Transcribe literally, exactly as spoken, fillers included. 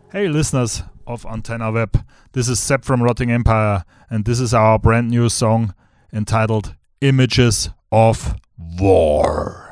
Hey listeners of Antenna Web, this is Sepp from Rotting Empire, and this is our brand new song entitled Images of War.